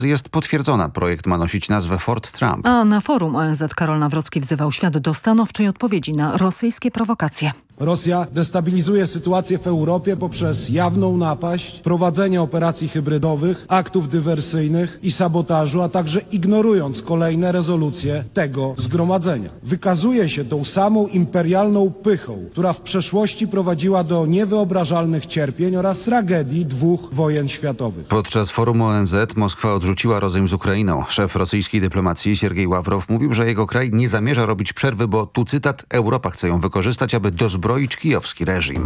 jest potwierdzona. Projekt ma nosić nazwę Fort Trump. A na forum ONZ Karol Nawrocki wzywał świat do stanowczej odpowiedzi na rosyjskie prowokacje. Rosja destabilizuje sytuację w Europie poprzez jawną napaść, prowadzenie operacji hybrydowych, aktów dywersyjnych i sabotażu, a także ignorując kolejne rezolucje tego zgromadzenia. Wykazuje się tą samą imperialną pychą, która w przeszłości prowadziła do niewyobrażalnych cierpień oraz tragedii 2 wojen światowych. Podczas forum ONZ Moskwa odrzuciła rozejm z Ukrainą. Szef rosyjskiej dyplomacji Siergiej Ławrow mówił, że jego kraj nie zamierza robić przerwy, bo tu cytat: Europa chce ją wykorzystać, aby dozbroić kijowski reżim.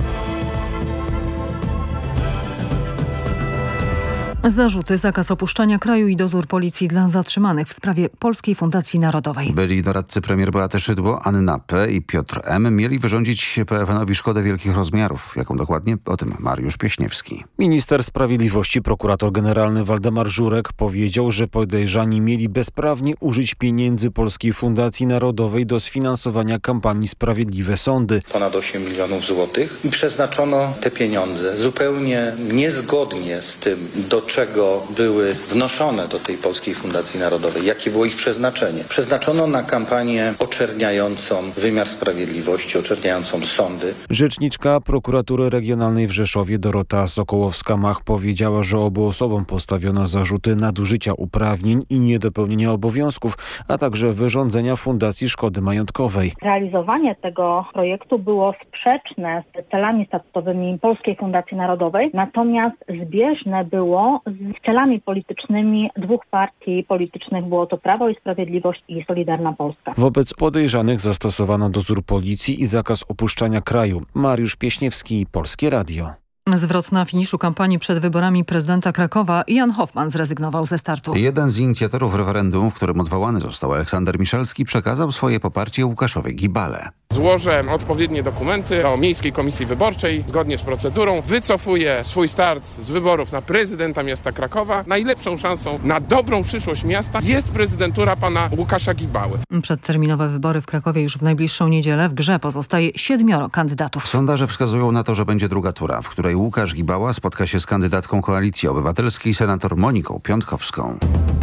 Zarzuty, zakaz opuszczania kraju i dozór policji dla zatrzymanych w sprawie Polskiej Fundacji Narodowej. Byli doradcy premier Beaty Szydło, Anna P. i Piotr M. mieli wyrządzić PFN-owi szkodę wielkich rozmiarów. Jaką dokładnie? O tym Mariusz Pieśniewski. Minister Sprawiedliwości, prokurator generalny Waldemar Żurek powiedział, że podejrzani mieli bezprawnie użyć pieniędzy Polskiej Fundacji Narodowej do sfinansowania kampanii Sprawiedliwe Sądy. Ponad 8 milionów złotych i przeznaczono te pieniądze zupełnie niezgodnie z tym, do czego były wnoszone do tej Polskiej Fundacji Narodowej, jakie było ich przeznaczenie. Przeznaczono na kampanię oczerniającą wymiar sprawiedliwości, oczerniającą sądy. Rzeczniczka Prokuratury Regionalnej w Rzeszowie Dorota Sokołowska-Mach powiedziała, że obu osobom postawiono zarzuty nadużycia uprawnień i niedopełnienia obowiązków, a także wyrządzenia fundacji szkody majątkowej. Realizowanie tego projektu było sprzeczne z celami statutowymi Polskiej Fundacji Narodowej, natomiast zbieżne było z celami politycznymi 2 partii politycznych. Było to Prawo i Sprawiedliwość i Solidarna Polska. Wobec podejrzanych zastosowano dozór policji i zakaz opuszczania kraju. Mariusz Pieśniewski, Polskie Radio. Zwrot na finiszu kampanii przed wyborami prezydenta Krakowa. Jan Hoffman zrezygnował ze startu. Jeden z inicjatorów referendum, w którym odwołany został Aleksander Miszalski, przekazał swoje poparcie Łukaszowi Gibale. Złożę odpowiednie dokumenty do Miejskiej Komisji Wyborczej. Zgodnie z procedurą wycofuję swój start z wyborów na prezydenta miasta Krakowa. Najlepszą szansą na dobrą przyszłość miasta jest prezydentura pana Łukasza Gibały. Przedterminowe wybory w Krakowie już w najbliższą niedzielę. W grze pozostaje 7 kandydatów. Sondaże wskazują na to, że będzie druga tura, w której Łukasz Gibała spotka się z kandydatką Koalicji Obywatelskiej senator Moniką Piątkowską.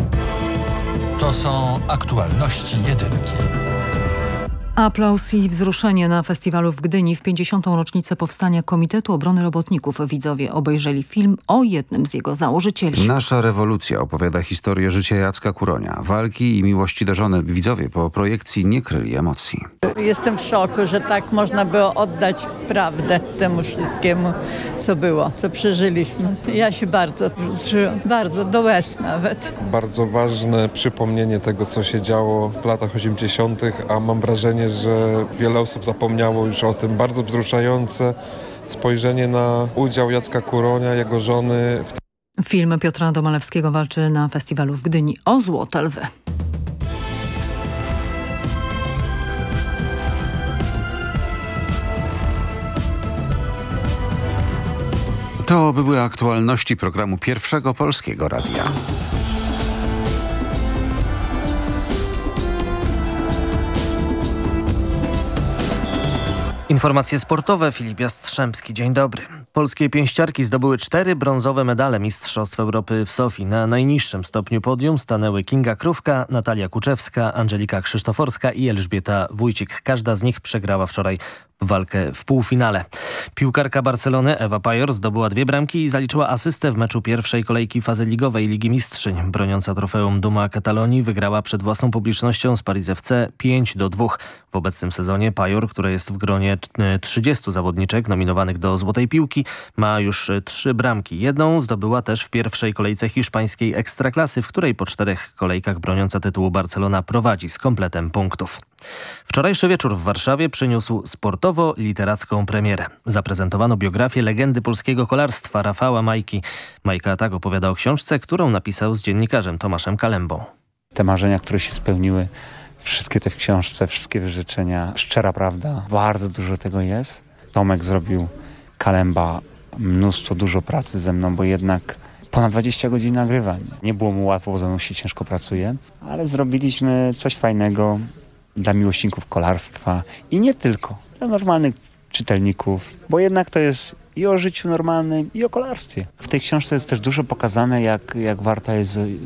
To są aktualności jedynki. Aplauz i wzruszenie na festiwalu w Gdyni w 50. rocznicę powstania Komitetu Obrony Robotników. Widzowie obejrzeli film o jednym z jego założycieli. Nasza rewolucja opowiada historię życia Jacka Kuronia, walki i miłości do żony. Widzowie po projekcji nie kryli emocji. Jestem w szoku, że tak można było oddać prawdę temu wszystkiemu, co było, co przeżyliśmy. Ja się bardzo wzruszyłam, bardzo, do łez nawet. Bardzo ważne przypomnienie tego, co się działo w latach 80., a mam wrażenie, że wiele osób zapomniało już o tym. Bardzo wzruszające spojrzenie na udział Jacka Kuronia, jego żony. Film Piotra Domalewskiego walczy na festiwalu w Gdyni o Złote Lwy. To były aktualności programu Pierwszego Polskiego Radia. Informacje sportowe, Filip Jastrzębski. Dzień dobry. Polskie pięściarki zdobyły 4 brązowe medale Mistrzostw Europy w Sofii. Na najniższym stopniu podium stanęły Kinga Krówka, Natalia Kuczewska, Angelika Krzysztoforska i Elżbieta Wójcik. Każda z nich przegrała wczoraj walkę w półfinale. Piłkarka Barcelony Ewa Pajor zdobyła 2 bramki i zaliczyła asystę w meczu pierwszej kolejki fazy ligowej Ligi Mistrzyń. Broniąca trofeum Duma Katalonii wygrała przed własną publicznością z Paris FC 5-2. W obecnym sezonie Pajor, która jest w gronie 30 zawodniczek nominowanych do Złotej Piłki, ma już 3 bramki. Jedną zdobyła też w pierwszej kolejce hiszpańskiej Ekstraklasy, w której po 4 kolejkach broniąca tytułu Barcelona prowadzi z kompletem punktów. Wczorajszy wieczór w Warszawie przyniósł sportowo-literacką premierę. Zaprezentowano biografię legendy polskiego kolarstwa Rafała Majki. Majka tak opowiada o książce, którą napisał z dziennikarzem Tomaszem Kalembą. Te marzenia, które się spełniły, wszystkie te w książce, wszystkie wyrzeczenia, szczera prawda, bardzo dużo tego jest. Tomek zrobił, Kalemba, dużo pracy ze mną, bo jednak ponad 20 godzin nagrywań. Nie było mu łatwo, bo ze mną się ciężko pracuje, ale zrobiliśmy coś fajnego dla miłośników kolarstwa i nie tylko, dla normalnych czytelników, bo jednak to jest i o życiu normalnym, i o kolarstwie. W tej książce jest też dużo pokazane, jak warta jest